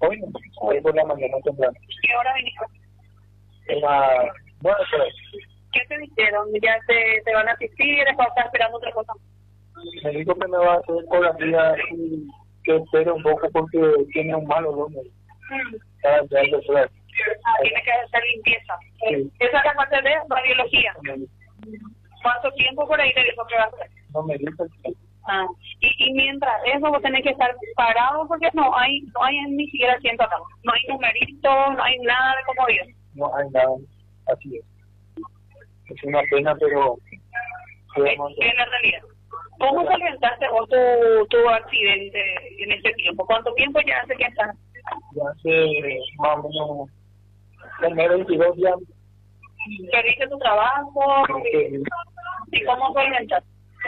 Hoy no, hoy por la mañana temprano. ¿Qué hora viniste? Bueno, pero ¿Qué te dijeron? ¿Ya te van a asistir? ¿O estás esperando otra cosa? me dijo que me va a hacer ecografía y que espere un poco porque tiene un mal olor. Cada día de suerte. Tiene que hacer limpieza. Sí. Esa es la parte de radiología. ¿Cuánto tiempo por ahí te dijo que va a hacer? No me dijo que Y mientras eso vos tenés que estar parado porque no hay ni siquiera asiento acá. No hay numerito, no hay nada de comodidad. no hay nada. Así es. Es una pena, pero podemos Es la realidad. ¿Cómo solventaste vos tu accidente en este tiempo? ¿Cuánto tiempo ya hace que estás? ya hace más o menos el mes 22 días. ¿Perdiste tu trabajo? ¿Y cómo solventaste?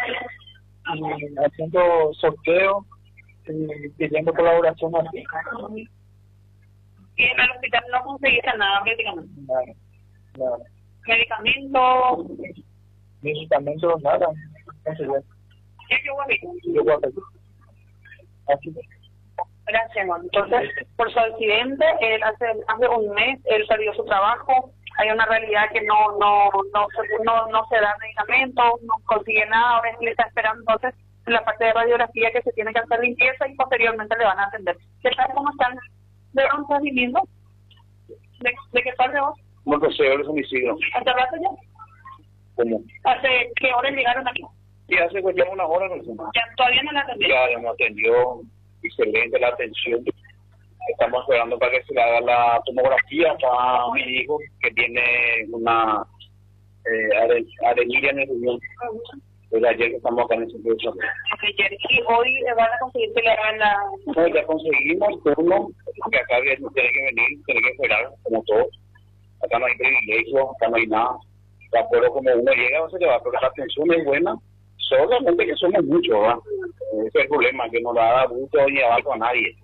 Haciendo sorteo y pidiendo colaboración así. Y en el hospital no conseguiste nada prácticamente. Nada. ¿Medicamentos? Medicamentos, nada. ¿Qué yo voy a ver? Yo voy a pedir. Así es. Gracias, Juan. Entonces, por su accidente, él hace un mes, él perdió su trabajo. Hay una realidad que no se da medicamentos, no consigue nada. Ahora él está esperando entonces en la parte de radiografía que se tiene que hacer limpieza y posteriormente le van a atender. ¿Qué tal? ¿Cómo están? ¿De dónde estás viviendo? ¿De qué parte vos? Montevideo es homicidio. ¿Hace rato ya? ¿Cómo? ¿Hace qué horas llegaron aquí? Sí, hace cuestión una hora no sé. Ya todavía no la atendieron. Ya me atendió, excelente la atención. Estamos esperando para que se le haga la tomografía para mi hijo que tiene una arenilla en el riñón. Desde ayer que estamos acá en el centro de salud. Ok, Jerry. ¿Y hoy van a conseguir que le hagan la...? No, ya conseguimos turno, que acá tiene que venir, tiene que esperar, como todos. Acá no hay privilegio, acá no hay nada. De acuerdo como uno llega, se le va, pero la atención es buena. Solamente que somos muchos, ¿verdad? Ese es el problema, que no le da gusto ni abajo a nadie.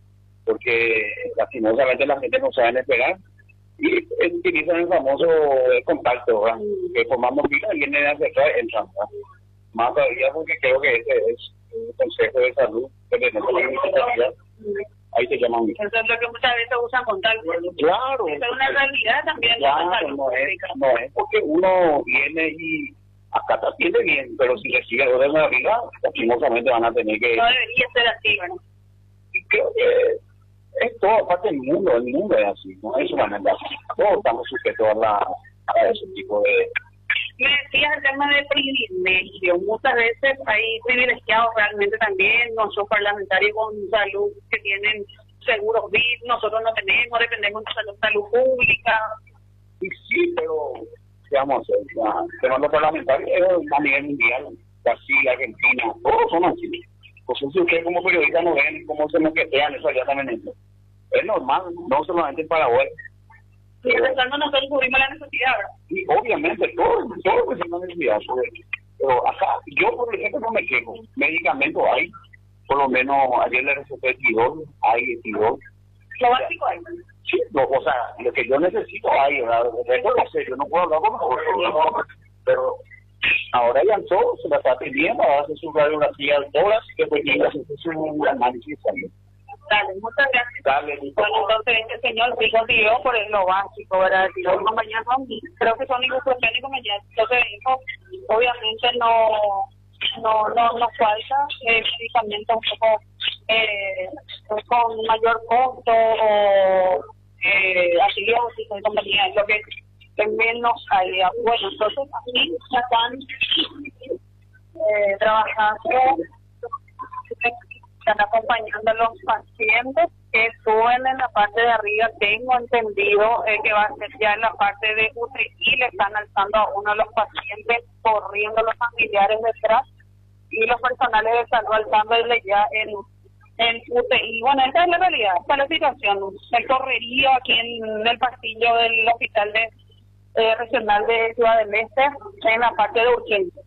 Porque lastimosamente la gente no sabe esperar y utilizan el famoso contacto, ¿verdad? Que formamos fila y vienen hacia atrás, entran, ¿verdad? Más todavía porque creo que ese es el Consejo de Salud que tenemos la municipalidad. Ahí se llaman. Eso es lo que muchas veces usan contacto. Claro. Esa es una realidad también. Claro, no es porque uno viene y acá te atiende bien, pero si recibe dolor de arriba, lastimosamente van a tener que... No debería ser así, ¿verdad? Y creo que es todo parte del mundo, el mundo es así, no es solamente así. Todos estamos sujetos a ese tipo de... Me decías el tema de privilegio. Muchas veces hay privilegiados realmente también, no son parlamentarios con salud que tienen seguros VIP, nosotros no tenemos, dependemos de salud pública. Y sí, pero digamos, pero los parlamentarios a nivel mundial, Brasil, Argentina, todos son así. Pues si ustedes como periodistas no ven cómo se moquetean eso allá también. Es normal, no solamente en Paraguay. Y empezando nosotros cubrimos la necesidad, ¿verdad? Y obviamente, todos tenemos necesidad. Pero acá, yo por ejemplo no me quejo. Medicamentos hay, por lo menos ayer le receté Tidol, hay Tidol. Lo básico hay. Sí, o sea, lo que yo necesito hay, ¿verdad? No sé, yo no puedo hablar con nosotros, pero ahora ya todo se la está atendiendo, hace su radiografía de todas, que después llega a hacer su análisis también. Dale, muchas gracias. Dale, bueno, entonces este señor sí consiguió por lo básico, ¿verdad? Y los mañana creo que son ibuprofénicos mañana. Entonces dijo, obviamente no falta medicamentos un poco con mayor costo o antibióticos y compañía, lo que menos hay. Bueno, entonces aquí ya están trabajando, están acompañando a los pacientes que suben en la parte de arriba. Tengo entendido que va a ser ya en la parte de UTI, le están alzando a uno de los pacientes, corriendo los familiares detrás y los personales de salud alzándole ya en UTI. Bueno, esa es la realidad, esta es la situación. El correrío aquí en el pasillo del hospital regional de Ciudad del Este en la parte de urgencia.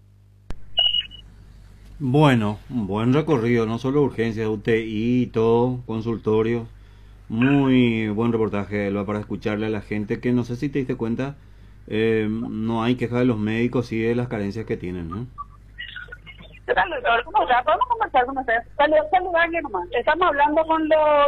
Bueno, un buen recorrido, no solo urgencias, UTI, todo, consultorio. Muy buen reportaje, Elba, para escucharle a la gente que no sé si te diste cuenta, no hay queja de los médicos y de las carencias que tienen, ¿no? ¿Qué tal, doctor? ¿Cómo está? Podemos conversar con ustedes. Saludarle nomás. Estamos hablando con los